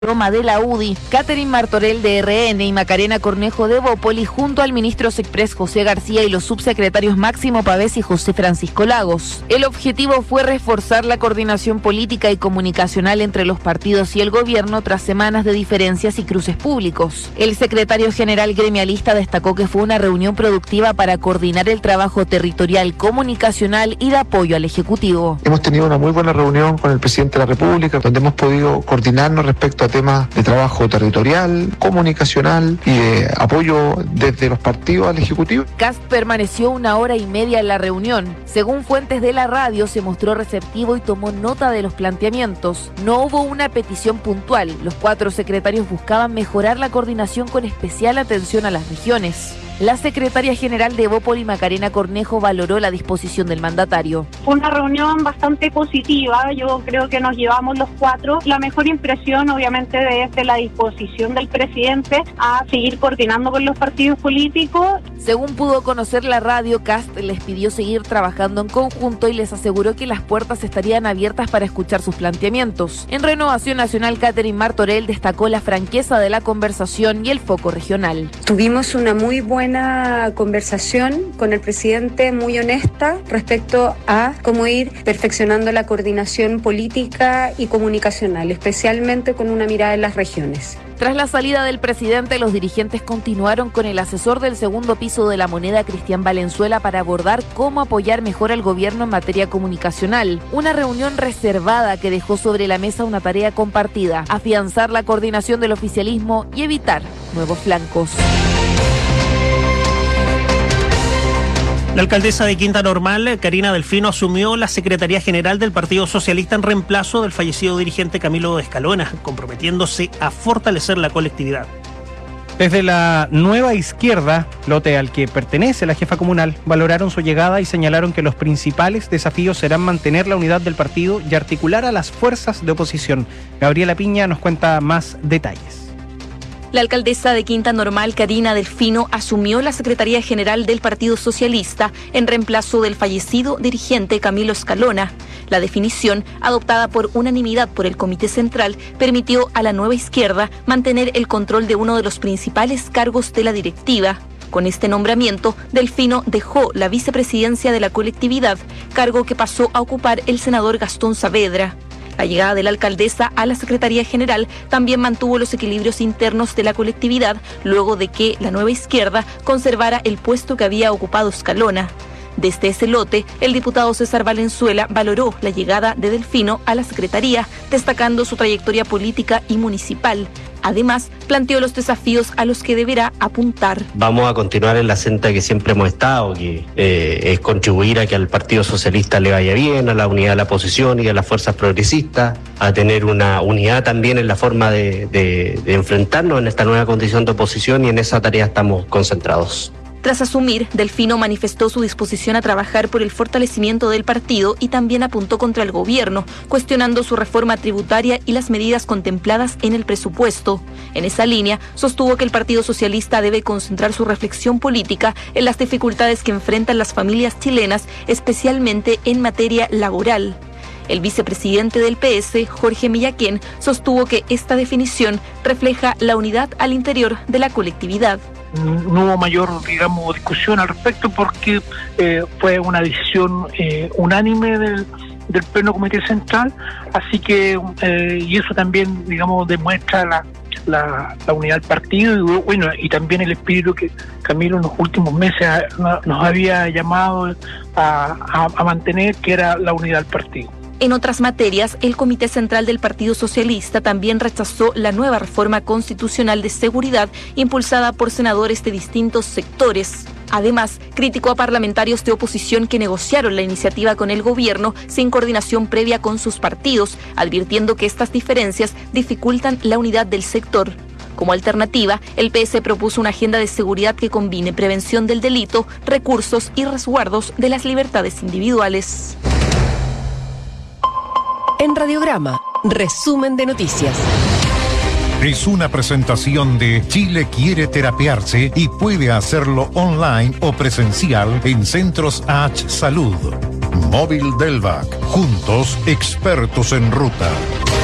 Roma de la UDI, Catherine Martorell de RN y Macarena Cornejo de Bópoli, junto al ministro Sexpress José García y los subsecretarios Máximo Pavés y José Francisco Lagos. El objetivo fue reforzar la coordinación política y comunicacional entre los partidos y el gobierno tras semanas de diferencias y cruces públicos. El secretario general gremialista destacó que fue una reunión productiva para coordinar el trabajo territorial, comunicacional y de apoyo al Ejecutivo. Hemos tenido una muy buena reunión con el presidente de la República, donde hemos podido coordinarnos respecto a temas de trabajo territorial, comunicacional y de apoyo desde los partidos al Ejecutivo. Kast permaneció 1 hora y media en la reunión. Según fuentes de la radio, se mostró receptivo y tomó nota de los planteamientos. No hubo una petición puntual. Los 4 secretarios buscaban mejorar la coordinación con especial atención a las regiones. La secretaria general de Bópoli, Macarena Cornejo, valoró la disposición del mandatario. Fue una reunión bastante positiva, yo creo que nos llevamos los 4. La mejor impresión obviamente de la disposición del presidente a seguir coordinando con los partidos políticos. Según pudo conocer la radio, Kast les pidió seguir trabajando en conjunto y les aseguró que las puertas estarían abiertas para escuchar sus planteamientos. En Renovación Nacional, Catherine Martorell destacó la franqueza de la conversación y el foco regional. Tuvimos una muy buena conversación con el presidente, muy honesta respecto a cómo ir perfeccionando la coordinación política y comunicacional, especialmente con una mirada en las regiones. Tras la salida del presidente, los dirigentes continuaron con el asesor del segundo piso de La Moneda, Cristian Valenzuela, para abordar cómo apoyar mejor al gobierno en materia comunicacional. Una reunión reservada que dejó sobre la mesa una tarea compartida: afianzar la coordinación del oficialismo y evitar nuevos flancos. La alcaldesa de Quinta Normal, Karina Delfino, asumió la Secretaría General del Partido Socialista en reemplazo del fallecido dirigente Camilo Escalona, comprometiéndose a fortalecer la colectividad. Desde la Nueva Izquierda, lote al que pertenece la jefa comunal, valoraron su llegada y señalaron que los principales desafíos serán mantener la unidad del partido y articular a las fuerzas de oposición. Gabriela Piña nos cuenta más detalles. La alcaldesa de Quinta Normal, Karina Delfino, asumió la Secretaría General del Partido Socialista en reemplazo del fallecido dirigente Camilo Escalona. La definición, adoptada por unanimidad por el Comité Central, permitió a la Nueva Izquierda mantener el control de uno de los principales cargos de la directiva. Con este nombramiento, Delfino dejó la vicepresidencia de la colectividad, cargo que pasó a ocupar el senador Gastón Saavedra. La llegada de la alcaldesa a la Secretaría General también mantuvo los equilibrios internos de la colectividad, luego de que la Nueva Izquierda conservara el puesto que había ocupado Escalona. Desde ese lote, el diputado César Valenzuela valoró la llegada de Delfino a la Secretaría, destacando su trayectoria política y municipal. Además, planteó los desafíos a los que deberá apuntar. Vamos a continuar en la senda que siempre hemos estado, que es contribuir a que al Partido Socialista le vaya bien, a la unidad de la oposición y a las fuerzas progresistas, a tener una unidad también en la forma de enfrentarnos en esta nueva condición de oposición, y en esa tarea estamos concentrados. Tras asumir, Delfino manifestó su disposición a trabajar por el fortalecimiento del partido y también apuntó contra el gobierno, cuestionando su reforma tributaria y las medidas contempladas en el presupuesto. En esa línea, sostuvo que el Partido Socialista debe concentrar su reflexión política en las dificultades que enfrentan las familias chilenas, especialmente en materia laboral. El vicepresidente del PS, Jorge Millaquén, sostuvo que esta definición refleja la unidad al interior de la colectividad. No hubo mayor, discusión al respecto, porque fue una decisión unánime del Pleno Comité Central, así que y eso también, demuestra la unidad del partido y también el espíritu que Camilo en los últimos meses nos había llamado a mantener, que era la unidad del partido. En otras materias, el Comité Central del Partido Socialista también rechazó la nueva reforma constitucional de seguridad impulsada por senadores de distintos sectores. Además, criticó a parlamentarios de oposición que negociaron la iniciativa con el gobierno sin coordinación previa con sus partidos, advirtiendo que estas diferencias dificultan la unidad del sector. Como alternativa, el PS propuso una agenda de seguridad que combine prevención del delito, recursos y resguardos de las libertades individuales. En Radiograma, resumen de noticias. Es una presentación de Chile quiere terapiarse y puede hacerlo online o presencial en Centros H Salud. Móvil Delvac, juntos expertos en ruta.